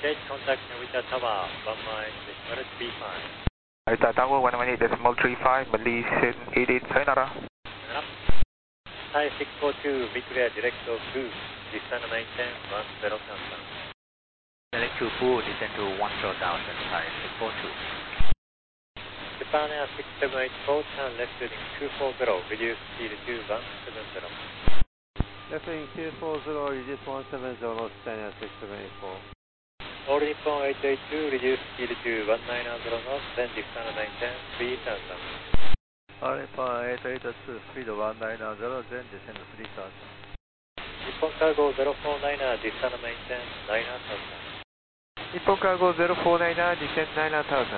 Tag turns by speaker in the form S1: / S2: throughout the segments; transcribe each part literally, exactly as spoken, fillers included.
S1: eight, contact Narita Tower, one mile, decimal three five.
S2: Narita Tower, one mile, decimal three five, Malaysian eight eight, sayonara.
S1: Thai six four two, mid-clear, direct to two, descend nine ten, one zero thousand.
S3: Direct to four, descend to one zero thousand, Thai six four two.
S1: Japan Air six seven eight four, turn left heading two four zero, reduce speed to one seven zero.
S4: Left heading two four zero, reduce one seven zero, Japan Air six seven eight four.
S1: All Nippon eight eight two, reduce speed to one nine zero knots, then descend nine ten, three thousand.
S4: All Nippon eight eight two, speed one nine zero, then descend three thousand.
S1: Nippon Cargo zero four nine, descend nine ten, nine thousand.
S2: Nippon Cargo zero four nine, descend nine thousand.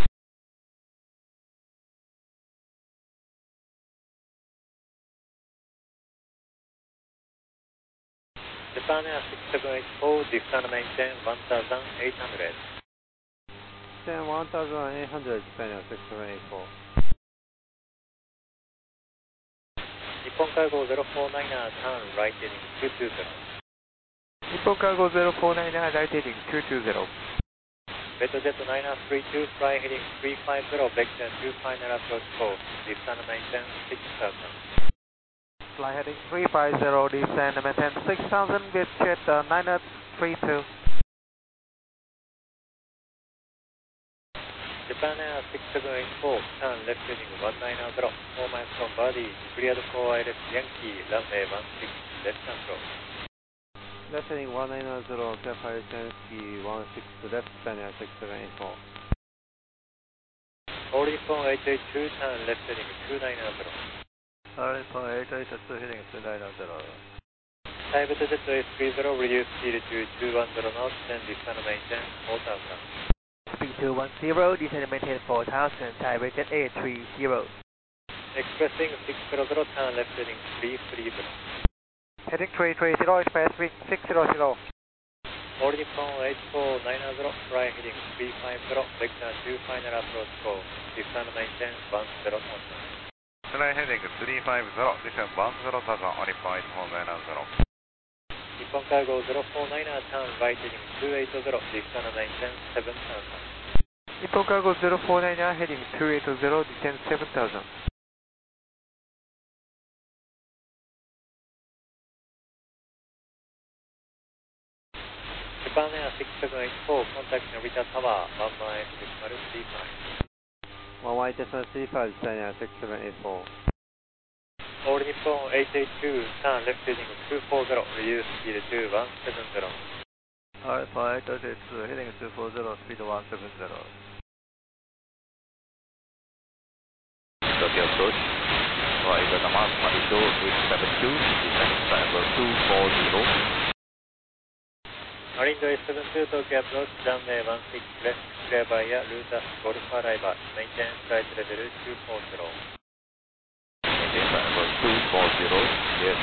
S1: Japan Air six seven eight four, descend nine ten, one thousand eight hundred.
S4: Descend one thousand eight hundred, Japan Air six seven eight four.
S1: Nippon Cargo zero four nine, turn right heading two two zero.
S2: Nippon Cargo zero four nine, right heading two two zero.
S1: Betojet nine three two, fly heading three five zero, vector two final approach course, descend nine ten, six thousand.
S2: Fly heading three five zero, descend maintain six thousand, with jet uh, nine three two.
S1: Japan Air six seven eight four, turn left heading one nine zero, four miles from Body, cleared for I L S Yankee, runway one six, left control.
S4: Left heading one nine zero, F I S Yankee one six, left, Japan Air six seven eight four.
S1: All Nippon eight eight two, turn left heading two nine zero.
S4: All Nippon eight eight two, heading two nine zero.
S1: Thai Betojet S three zero, reduce speed to two one zero knots, then descend nine ten, four thousand.
S3: Speed two one zero, descend maintain four thousand, Thai Jet eight three zero.
S1: Expressing six zero zero, turn left heading three three zero.
S2: Heading three three zero, express wind six zero zero.
S1: All Nippon eight four nine zero, fly heading three five zero, vector two final approach course, descend nine ten, one zero thousand.
S5: Fly heading three five zero, descend one zero thousand, on Nippon eight four nine zero.
S1: Nippon Cargo zero four nine, turn right heading two eight zero, descend nine ten, seven thousand.
S2: Nippon Cargo zero four nine, heading two eight zero, descend seven thousand.
S1: Japan Air six seven eight four, contact Narita Tower, one mile, decimal three five.
S4: one mile, decimal three five, Japan Air six seven eight four.
S1: All Nippon eight eight two, turn left heading two four zero, reduce speed to one seven zero.
S4: All Nippon eight eight two, heading two four zero, speed one seven zero.
S3: Tokyo approach, right at the mark, Malaysia eight seven two, descend triangle two four zero.
S1: Marindo S seven two, Tokyo approach, runway one six, left, clear by air, Lutas, Golf Arrival, maintain flight level two four zero.
S3: Maintain triangle two four zero, yes.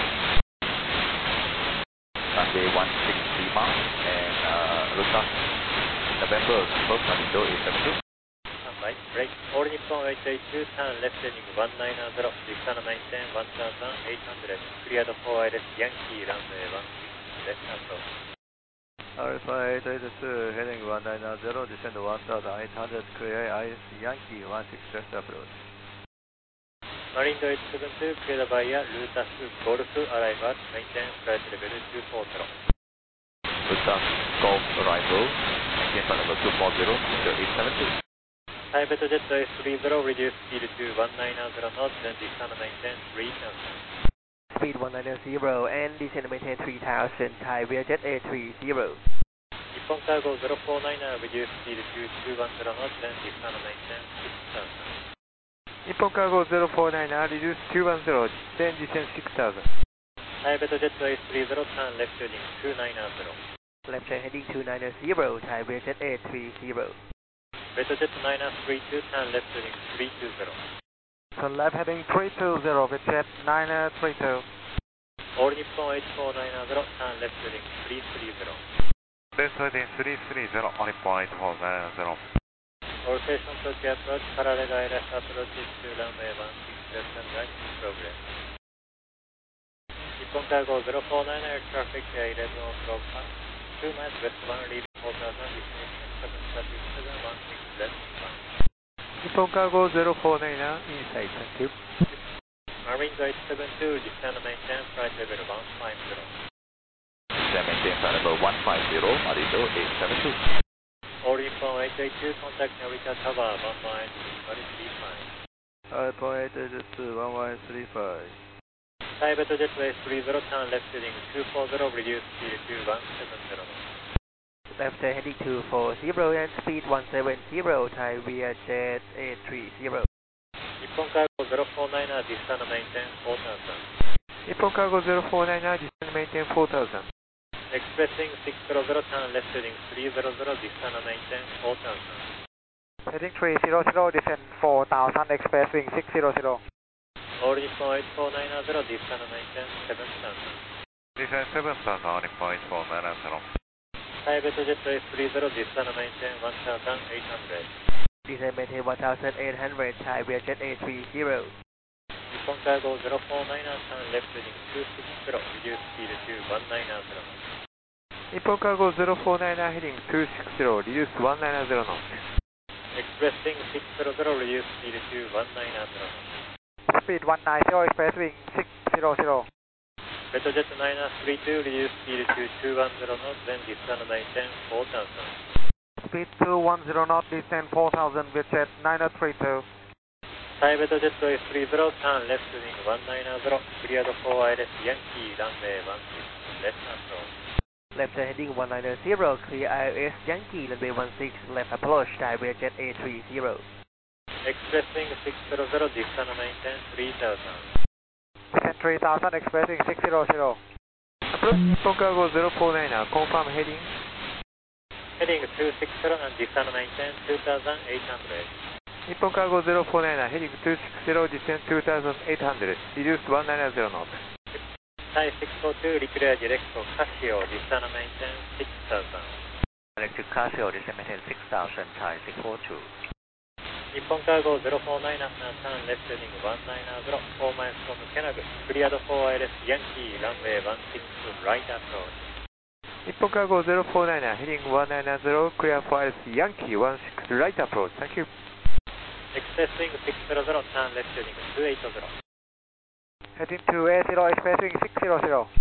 S3: Runway one six Lima, and uh, Lutas, November, first Marindo eight seven two.
S1: Right, break. All Nippon eight eight two, turn left heading one nine zero, descend nine ten, one thousand eight hundred, cleared for I L S Yankee, runway one six, left control.
S4: All Nippon eight eight two, heading one nine zero, descend one thousand eight hundred, clear I S Yankee one six, left approach.
S1: Marindo eight seven two, cleared by air, Lutas, Golf Arrival, maintain flight level two four zero.
S3: Lutas, Golf Arrival, maintain flight level two four zero, eight seven two.
S1: Thai Betojet S three zero, reduce speed to one nine zero knots, then descend nine ten, three thousand.
S3: Speed one nine zero and descend maintain three thousand, Thai Jet eight three zero.
S1: Nippon Cargo zero four nine, reduce speed to two one zero knots, then descend nine ten, six thousand.
S2: Nippon Cargo zero four nine, reduce two one zero, then descend six thousand.
S1: Thai Betojet S three zero, turn left heading two nine zero.
S3: Left turn heading two nine zero, Thai Jet eight three zero.
S1: Betojet nine three two, turn left heading three two zero.
S2: Turn left heading three two zero, with jet nine three two.
S1: All Nippon eight four nine zero, turn left heading three three zero.
S5: Left heading three three zero, on Nippon eight four nine zero.
S1: All station Tokyo approach, parallel I L S approaches to runway one six, left and right in progress. Nippon Cargo zero four nine, air traffic eleven on stroke two miles westbound, leaving
S2: Nippon Cargo zero four nine inside, thank you.
S1: Marine eight seven two, descend and maintain flight level one five zero.
S3: Descend maintain flight level one five zero, Marindo eight seven two.
S1: All Nippon eight eight two, contact Narita Tower one one three five.
S4: eight point eight eight two, one one three five.
S1: Tibet Jetway three zero, turn left heading two four zero, reduce speed to one seven zero.
S2: Left heading two four zero and speed one seven zero, Thai Vietjet eight three zero.
S1: Nippon Cargo zero four nine, descend and maintain four thousand.
S2: Nippon Cargo zero four nine, descend and maintain four thousand.
S1: Expressing six zero zero, turn left heading three zero zero, descend and maintain four thousand.
S2: Heading three zero zero, descend four thousand, express wing six zero zero.
S1: All Nippon eight four nine zero, descend and maintain seven thousand.
S5: Descend seven thousand, all Nippon eight four nine zero.
S1: Tibet Jetway three zero, descend and maintain one thousand eight hundred.
S2: Descend maintain one thousand eight hundred, Thai Vietjet eight three zero.
S1: Nippon Cargo zero four nine, turn left heading two six zero, reduce speed to one nine zero.
S2: Nippon Cargo zero four nine, heading two six zero, reduce one nine zero knots.
S1: Expressing six zero zero, reduce speed to one nine zero.
S2: Speed one nine zero, express wing six zero zero.
S1: Betojet nine three two, reduce speed to two one zero knots, then descend and maintain four thousand.
S2: Speed two one zero knots, descend four thousand, Vietjet nine three two.
S1: Thai Betojet three zero, turn left heading one nine zero, cleared for I L S Yankee, runway one six, left approach.
S2: Left heading one nine zero, clear I L S Yankee, runway one six, left approach, Thai Vietjet eight three zero.
S1: Expressing six zero zero, descend and maintain three thousand.
S2: Descend three thousand, expressing six zero zero. Approach Nippon Cargo zero four nine, confirm heading.
S1: Heading two six zero and descend and maintain two thousand eight hundred.
S2: Nippon Cargo zero four nine, heading two six zero, descend two thousand eight hundred, reduce one nine zero knots.
S1: Thai six four two, declare direct for Casio, descend and maintain six thousand.
S3: Direct to Casio, descend maintain six thousand, Thai six four two.
S1: Nippon Cargo zero four nine, turn left heading one nine zero, four miles from Kenag, cleared for I L S Yankee, runway one six, right approach.
S2: Nippon Cargo zero four nine, heading one nine zero, clear for I L S Yankee, one six, right approach, thank you.
S1: Expressing six zero zero, turn left heading two eight zero.
S2: Heading two eight zero, express wing six zero zero.